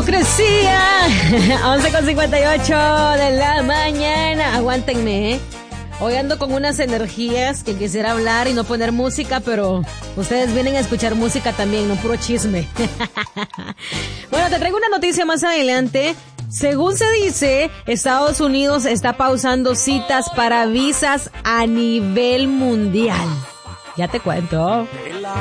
hipocresía. 11:58 de la mañana. Aguántenme, ¿eh? Hoy ando con unas energías que quisiera hablar y no poner música, pero ustedes vienen a escuchar música también, no puro chisme. Bueno, te traigo una noticia más adelante. Según se dice, Estados Unidos está pausando citas para visas a nivel mundial. Ya te cuento.